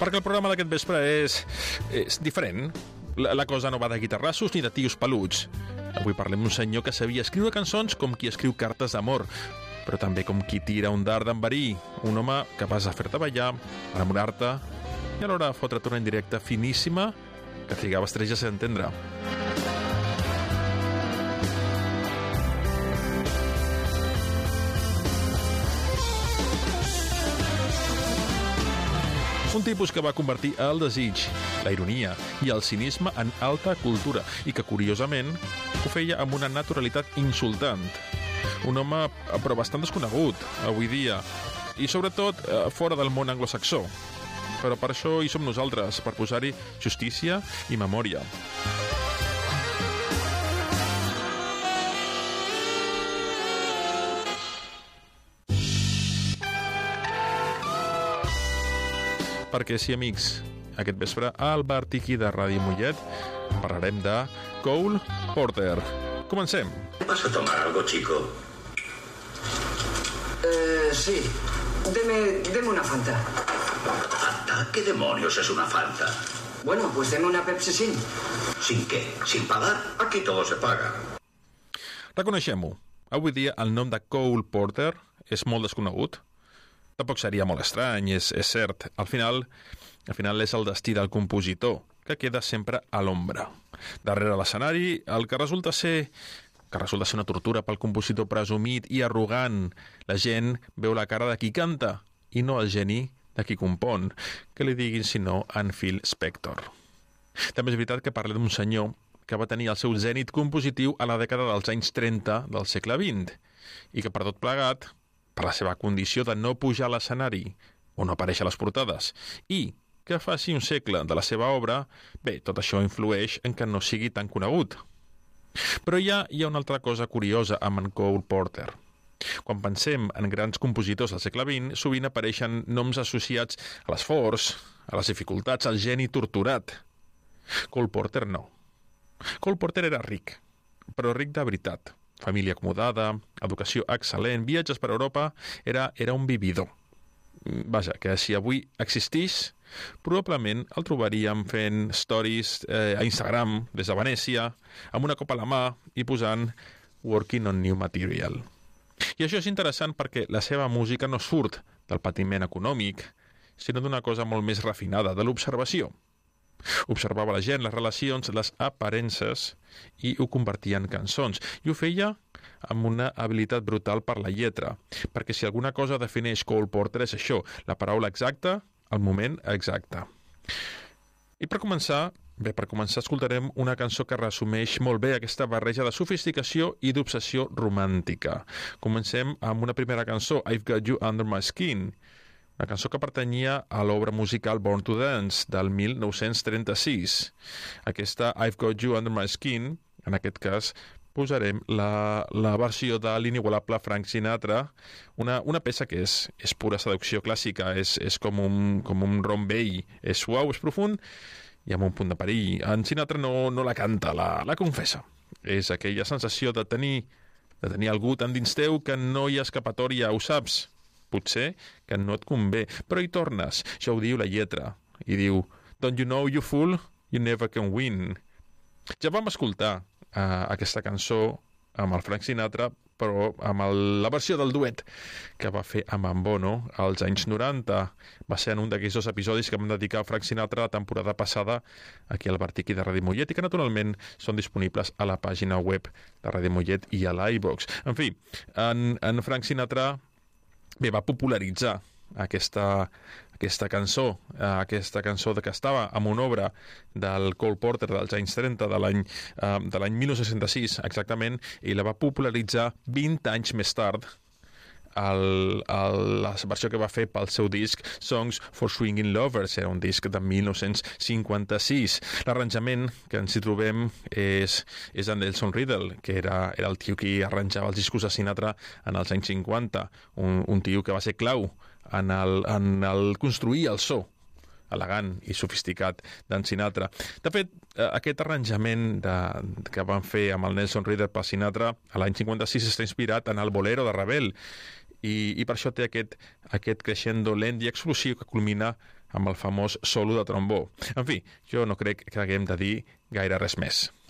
Perquè el programa d'aquest vespre és diferent. La cosa no va de guitarrassos ni de tios peluts. Avui parlem d'un senyor que sabia escriure cançons com qui escriu cartes d'amor, però també com qui tira un dard d'en verí, un home capaç de fer-te ballar, enamorar-te i alhora fotre't una indirecta finíssima que trigaves 3 dies a entendre. Un tipus que va convertir el desig, la ironia i el cinisme en alta cultura i que, curiosament, ho feia amb una naturalitat insultant. Un home, però bastant desconegut, avui dia, i sobretot fora del món anglosaxó. Però per això hi som nosaltres, per posar-hi justícia i memòria. Perquè sí, amics, aquest vespre al Bar Tiki de Ràdio Mollet parlarem de Cole Porter. Comencem. ¿Vas a tomar algo, chico? Sí. Deme una Fanta. ¿Fanta? ¿Qué demonios es una Fanta? Bueno, pues deme una Pepsi sin. ¿Sin qué? ¿Sin pagar? Aquí todo se paga. Reconeixem-ho. Avui dia el nom de Cole Porter és molt desconegut. Tampoc seria molt estrany, és cert. Al final és el destí del compositor, que queda sempre a l'ombra. Darrere l'escenari, el que resulta ser una tortura pel compositor presumit i arrogant. La gent veu la cara de qui canta i no el geni de qui compon, que li diguin sinó en Phil Spector. També és veritat que parlem d'un senyor que va tenir el seu zènit compositiu a la dècada dels anys 30 del segle XX i que per tot plegat, per la seva condició de no pujar a l'escenari o no aparèixer a les portades, i que faci un segle de la seva obra, bé, tot això influeix en que no sigui tan conegut. Però hi ha una altra cosa curiosa amb en Cole Porter. Quan pensem en grans compositors del segle XX, sovint apareixen noms associats a l'esforç, a les dificultats, al geni torturat. Cole Porter no. Cole Porter era ric, però ric de veritat. Família acomodada, educació excel·lent, viatges per Europa, era un vividor. Vaja, que si avui existís, probablement el trobaríem fent stories a Instagram des de Venècia, amb una copa a la mà i posant Working on New Material. I això és interessant perquè la seva música no surt del patiment econòmic, sinó d'una cosa molt més refinada, de l'observació. Observava la gent, les relacions, les aparences i ho convertia en cançons. I ho feia amb una habilitat brutal per la lletra, perquè si alguna cosa defineix Cole Porter és això, la paraula exacta, al moment exacte. I per començar escoltarem una cançó que resumeix molt bé aquesta barreja de sofisticació i d'obsessió romàntica. Comencem amb una primera cançó, I've Got You Under My Skin, una cançó que pertanyia a l'obra musical Born to Dance, del 1936. Aquesta I've Got You Under My Skin, en aquest cas, posarem la versió de l'inigualable Frank Sinatra, una peça que és pura seducció clàssica, és com un rom vell, és suau, és profund, i amb un punt de perill. En Sinatra no la canta, la confessa. És aquella sensació de tenir algú tan dins teu que no hi ha escapatòria, ho saps? Potser que no et convé, però hi tornes. Això ho diu la lletra. I diu, don't you know, you fool, you never can win. Ja vam escoltar aquesta cançó amb el Frank Sinatra, però amb la versió del duet que va fer amb en Bono als anys 90. Va ser en un d'aquests 2 episodis que vam dedicar a Frank Sinatra la temporada passada aquí al Bar Tiki de Ràdio Mollet i que naturalment són disponibles a la pàgina web de Ràdio Mollet i a l'iVox. En fi, en Frank Sinatra va popularitzar aquesta cançó que estava en una obra del Cole Porter dels anys 30, de l'any 1966 exactament, i la va popularitzar 20 anys més tard la versió que va fer pel seu disc Songs for Swingin' Lovers. Era un disc de 1956. L'arranjament que ens hi trobem és de Nelson Riddle, que era el tio que arranjava els discos de Sinatra en els anys 50, un tio que va ser clau en el construir el so elegant i sofisticat d'en Sinatra. De fet, aquest arranjament que van fer amb el Nelson Riddle per Sinatra a l'any 56 està inspirat en el bolero de Ravel i per això té aquest crescendo lent i explosiu que culmina amb el famós solo de trombó. En fi, jo no crec que haguem de dir gaire res més.